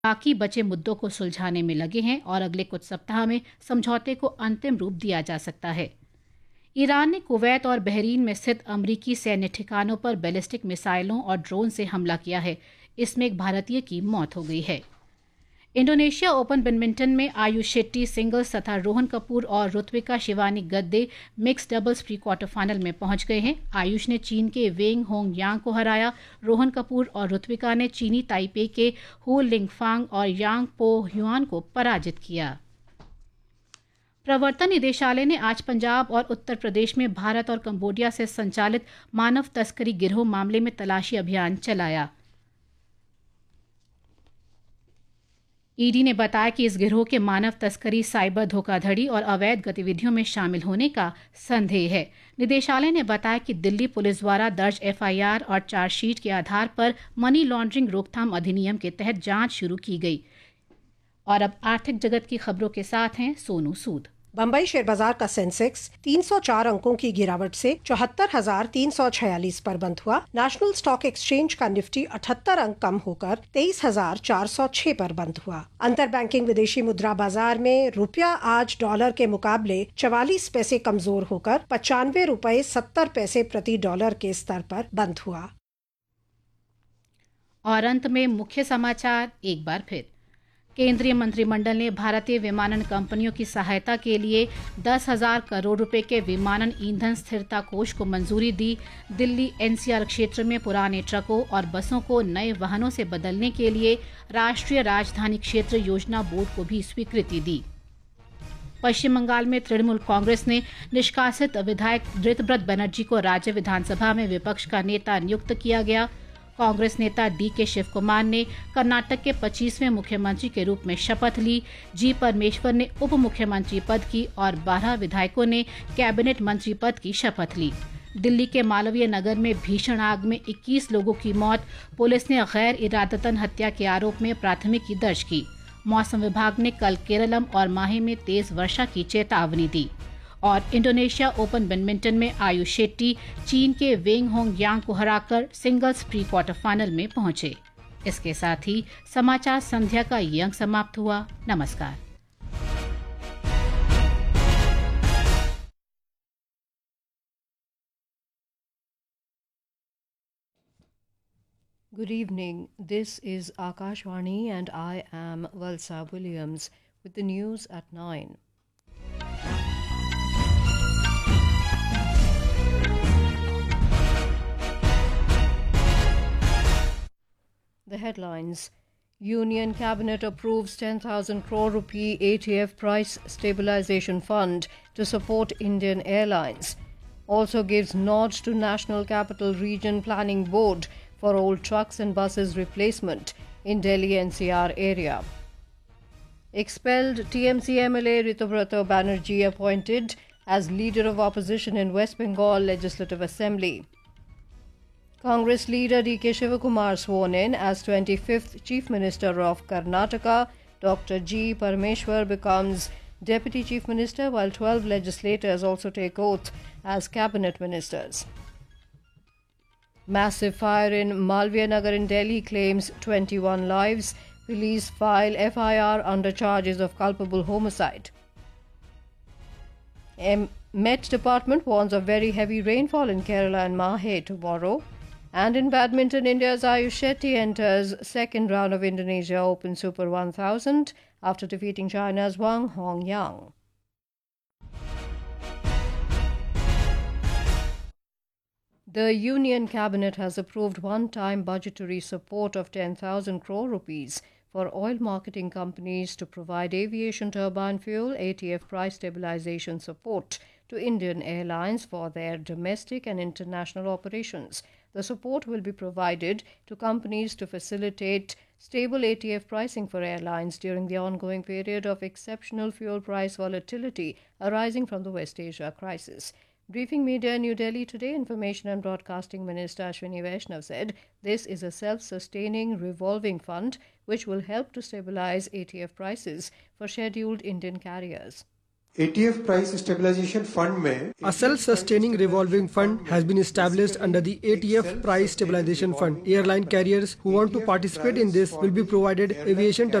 बाकी बचे मुद्दों को सुलझाने में लगे हैं और अगले कुछ सप्ताह में समझौते को अंतिम रूप दिया जा सकता है। ईरान ने कुवैत और बहरीन में स्थित अमरीकी सैन्य ठिकानों पर बैलिस्टिक मिसाइलों और ड्रोन से हमला किया है। इसमें एक भारतीय की मौत हो गई है। इंडोनेशिया ओपन बैडमिंटन में आयुष शेट्टी सिंगल्स तथा रोहन कपूर और ऋत्विका शिवानी गद्दे mix doubles pre quarter final में पहुंच गए हैं। आयुष ने चीन के वेंग होंग यांग को हराया। रोहन कपूर और ऋत्विका ने चीनी ताइपे के हु लिंगफांग और यांग पो ह्युआन को पराजित किया। प्रवर्तन निदेशालय ने आज पंजाब और उत्तर प्रदेश में भारत और कंबोडिया से संचालित मानव तस्करी गिरोह मामले में तलाशी अभियान चलाया। ईडी ने बताया कि इस गिरोह के मानव तस्करी, साइबर धोखाधड़ी और अवैध गतिविधियों में शामिल होने का संदेह है। निदेशालय ने बताया कि दिल्ली पुलिस द्वारा दर्ज एफआईआर और चार्जशीट के आधार पर मनी लॉन्ड्रिंग रोकथाम अधिनियम के तहत जांच शुरू की गई। और अब आर्थिक जगत की खबरों के साथ हैं सोनू सूद। बम्बई शेयर बाजार का सेंसेक्स 304 अंकों की गिरावट से 74,346 पर बंद हुआ। नेशनल स्टॉक एक्सचेंज का निफ्टी 78 अंक कम होकर 23,406 पर बंद हुआ। अंतर बैंकिंग विदेशी मुद्रा बाजार में रुपया आज डॉलर के मुकाबले 44 पैसे कमजोर होकर 95 रुपए 70 पैसे प्रति डॉलर के स्तर पर बंद हुआ। और अंत में मुख्य समाचार एक बार फिर। केंद्रीय मंत्रिमंडल ने भारतीय विमानन कंपनियों की सहायता के लिए 10,000 करोड़ रुपए के विमानन ईंधन स्थिरता कोष को मंजूरी दी। दिल्ली एनसीआर क्षेत्र में पुराने ट्रकों और बसों को नए वाहनों से बदलने के लिए राष्ट्रीय राजधानी क्षेत्र योजना बोर्ड को भी स्वीकृति दी। पश्चिम बंगाल में तृणमूल कांग्रेस ने निष्कासित विधायक ऋतव्रत बनर्जी को राज्य विधानसभा में विपक्ष का नेता नियुक्त किया गया। कांग्रेस नेता डीके शिव कुमार ने कर्नाटक के 25वें मुख्यमंत्री के रूप में शपथ ली। जी परमेश्वर ने उप मुख्यमंत्री पद की और 12 विधायकों ने कैबिनेट मंत्री पद की शपथ ली। दिल्ली के मालवीय नगर में भीषण आग में 21 लोगों की मौत। पुलिस ने गैर इरादतन हत्या के आरोप में प्राथमिकी दर्ज की। मौसम विभाग ने कल केरलम और माहे में तेज वर्षा की चेतावनी दी। और इंडोनेशिया ओपन बैडमिंटन में आयुष शेट्टी चीन के वेंग होंग यांग को हराकर सिंगल्स प्री क्वार्टर फाइनल में पहुंचे। इसके साथ ही समाचार संध्या का ये अंक समाप्त हुआ। नमस्कार। Good evening. This is Akashvani and I am Valsa Williams with the news at 9. The headlines. Union Cabinet approves 10,000 crore rupee ATF price stabilization fund to support Indian Airlines. Also gives nod to National Capital Region Planning Board for old trucks and buses replacement in Delhi NCR area. Expelled TMC MLA Ritubrata Banerjee appointed as leader of opposition in West Bengal Legislative Assembly. Congress leader D.K. Shivakumar sworn in as 25th Chief Minister of Karnataka. Dr. G. Parameshwar becomes Deputy Chief Minister, while 12 legislators also take oath as cabinet ministers. Massive fire in Malviya Nagar in Delhi claims 21 lives. Police file FIR under charges of culpable homicide. Met Department warns of very heavy rainfall in Kerala and Mahe tomorrow. And in badminton, India's Ayush Shetty enters second round of Indonesia Open Super 1000 after defeating China's Wang Hongyang. The Union Cabinet has approved one-time budgetary support of 10,000 crore rupees for oil marketing companies to provide aviation turbine fuel ATF price stabilization support to Indian Airlines for their domestic and international operations. The support will be provided to companies to facilitate stable ATF pricing for airlines during the ongoing period of exceptional fuel price volatility arising from the West Asia crisis. Briefing media in New Delhi today, Information and Broadcasting Minister Ashwini Vaishnav said this is a self-sustaining revolving fund which will help to stabilize ATF prices for scheduled Indian carriers. ATF Price Stabilization Fund में A self-sustaining revolving fund has been established under the ATF Price Stabilization Fund. Airline carriers who want to participate in this will be provided aviation